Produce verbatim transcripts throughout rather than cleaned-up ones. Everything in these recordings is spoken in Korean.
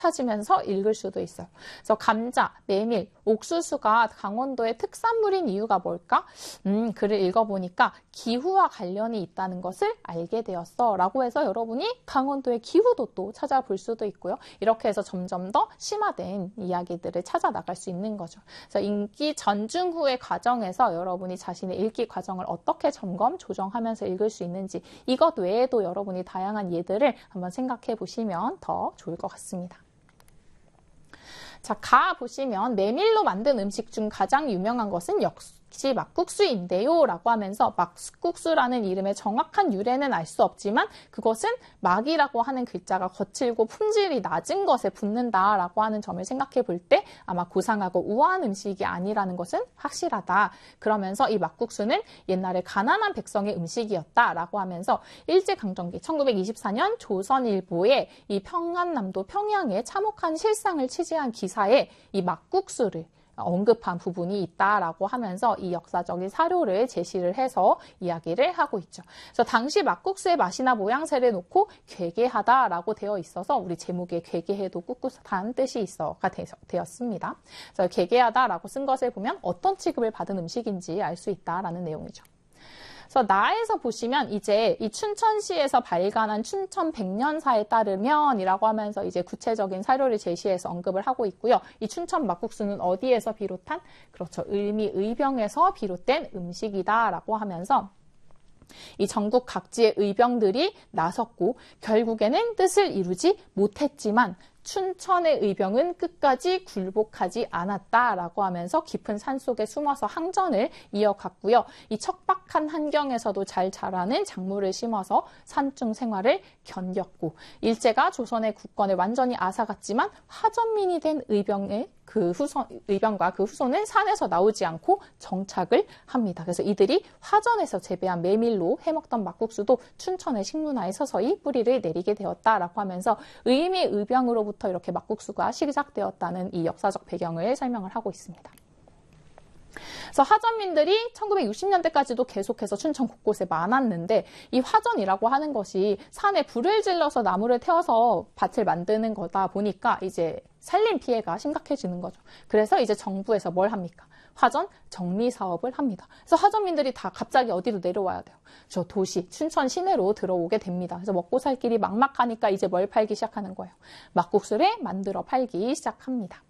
찾으면서 읽을 수도 있어요. 그래서 감자, 메밀, 옥수수가 강원도의 특산물인 이유가 뭘까? 음, 글을 읽어보니까 기후와 관련이 있다는 것을 알게 되었어 라고 해서 여러분이 강원도의 기후도 또 찾아볼 수도 있고요. 이렇게 해서 점점 더 심화된 이야기들을 찾아 나갈 수 있는 거죠. 그래서 읽기 전, 중, 후의 과정에서 여러분이 자신의 읽기 과정을 어떻게 점검, 조정하면서 읽을 수 있는지 이것 외에도 여러분이 다양한 예들을 한번 생각해 보시면 더 좋을 것 같습니다. 자, 가 보시면 메밀로 만든 음식 중 가장 유명한 것은 역시 막국수인데요 라고 하면서 막국수라는 이름의 정확한 유래는 알 수 없지만 그것은 막이라고 하는 글자가 거칠고 품질이 낮은 것에 붙는다 라고 하는 점을 생각해 볼 때 아마 고상하고 우아한 음식이 아니라는 것은 확실하다. 그러면서 이 막국수는 옛날에 가난한 백성의 음식이었다 라고 하면서 일제강점기 천구백이십사 년 조선일보에 이 평안남도 평양의 참혹한 실상을 취재한 기사에 이 막국수를 언급한 부분이 있다라고 하면서 이 역사적인 사료를 제시를 해서 이야기를 하고 있죠. 그래서 당시 막국수의 맛이나 모양새를 놓고 괴게하다라고 되어 있어서 우리 제목에 괴게해도 꿋꿋하다는 뜻이 있어가 되었습니다. 그래서 괴게하다라고 쓴 것을 보면 어떤 취급을 받은 음식인지 알 수 있다라는 내용이죠. 그래서 나에서 보시면 이제 이 춘천시에서 발간한 춘천 백년사에 따르면 이라고 하면서 이제 구체적인 사료를 제시해서 언급을 하고 있고요. 이 춘천 막국수는 어디에서 비롯한? 그렇죠. 을미 의병에서 비롯된 음식이다라고 하면서 이 전국 각지의 의병들이 나섰고 결국에는 뜻을 이루지 못했지만 춘천의 의병은 끝까지 굴복하지 않았다라고 하면서 깊은 산속에 숨어서 항전을 이어갔고요. 이 척박한 환경에서도 잘 자라는 작물을 심어서 산중 생활을 견뎠고 일제가 조선의 국권을 완전히 앗아갔지만 화전민이 된 의병의 그 후손, 의병과 그 후손은 산에서 나오지 않고 정착을 합니다. 그래서 이들이 화전에서 재배한 메밀로 해먹던 막국수도 춘천의 식문화에 서서히 뿌리를 내리게 되었다라고 하면서 의미 의병으로부터 이렇게 막국수가 시작되었다는 이 역사적 배경을 설명을 하고 있습니다. 그래서 화전민들이 천구백육십 년대까지도 계속해서 춘천 곳곳에 많았는데 이 화전이라고 하는 것이 산에 불을 질러서 나무를 태워서 밭을 만드는 거다 보니까 이제 산림 피해가 심각해지는 거죠. 그래서 이제 정부에서 뭘 합니까? 화전 정리 사업을 합니다. 그래서 화전민들이 다 갑자기 어디로 내려와야 돼요? 저 도시, 춘천 시내로 들어오게 됩니다. 그래서 먹고 살 길이 막막하니까 이제 뭘 팔기 시작하는 거예요? 막국수를 만들어 팔기 시작합니다.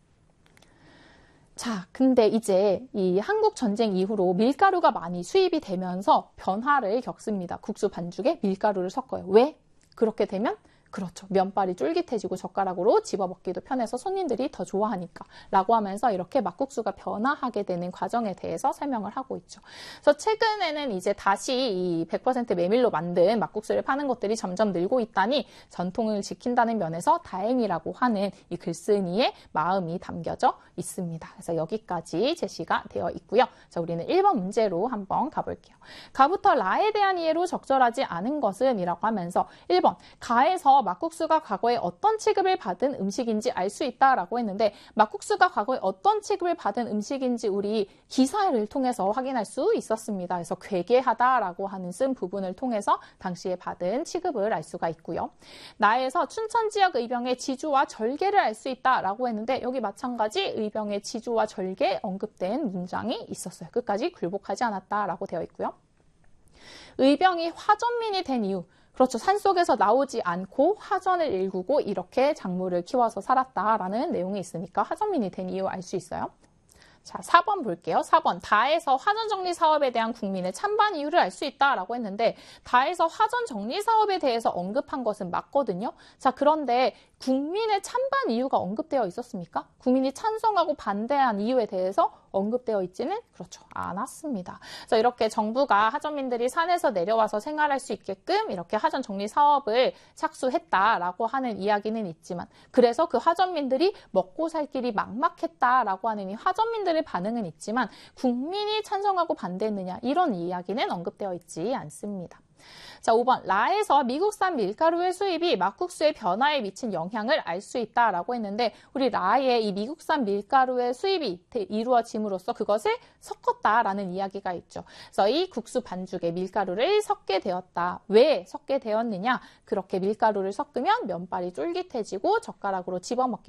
자, 근데 이제 이 한국 전쟁 이후로 밀가루가 많이 수입이 되면서 변화를 겪습니다. 국수 반죽에 밀가루를 섞어요. 왜? 그렇게 되면 그렇죠. 면발이 쫄깃해지고 젓가락으로 집어먹기도 편해서 손님들이 더 좋아하니까 라고 하면서 이렇게 막국수가 변화하게 되는 과정에 대해서 설명을 하고 있죠. 그래서 최근에는 이제 다시 이 백 퍼센트 메밀로 만든 막국수를 파는 곳들이 점점 늘고 있다니 전통을 지킨다는 면에서 다행이라고 하는 이 글쓴이의 마음이 담겨져 있습니다. 그래서 여기까지 제시가 되어 있고요. 자, 우리는 일 번 문제로 한번 가볼게요. 가부터 라에 대한 이해로 적절하지 않은 것은 이라고 하면서 일 번 가에서 막국수가 과거에 어떤 취급을 받은 음식인지 알 수 있다라고 했는데 막국수가 과거에 어떤 취급을 받은 음식인지 우리 기사를 통해서 확인할 수 있었습니다. 그래서 괴게하다라고 하는 쓴 부분을 통해서 당시에 받은 취급을 알 수가 있고요. 나에서 춘천 지역 의병의 지주와 절개를 알 수 있다라고 했는데 여기 마찬가지 의병의 지주와 절개 언급된 문장이 있었어요. 끝까지 굴복하지 않았다라고 되어 있고요. 의병이 화전민이 된 이유. 그렇죠. 산속에서 나오지 않고 화전을 일구고 이렇게 작물을 키워서 살았다라는 내용이 있으니까 화전민이 된 이유 알 수 있어요. 자, 사 번 볼게요. 사 번 다에서 화전 정리 사업에 대한 국민의 찬반 이유를 알 수 있다라고 했는데 다에서 화전 정리 사업에 대해서 언급한 것은 맞거든요. 자, 그런데 국민의 찬반 이유가 언급되어 있었습니까? 국민이 찬성하고 반대한 이유에 대해서 언급되어 있지는 그렇죠. 않았습니다. 그래서 이렇게 정부가 하전민들이 산에서 내려와서 생활할 수 있게끔 이렇게 하전 정리 사업을 착수했다라고 하는 이야기는 있지만 그래서 그 하전민들이 먹고 살 길이 막막했다라고 하는 이 하전민들의 반응은 있지만 국민이 찬성하고 반대했느냐 이런 이야기는 언급되어 있지 않습니다. 자, 오 번 라에서 미국산 밀가루의 수입이 막국수의 변화에 미친 영향을 알 수 있다라고 했는데 우리 라에 이 미국산 밀가루의 수입이 이루어짐으로써 그것을 섞었다라는 이야기가 있죠. 그래서 이 국수 반죽에 밀가루를 섞게 되었다. 왜 섞게 되었느냐? 그렇게 밀가루를 섞으면 면발이 쫄깃해지고 젓가락으로 집어먹기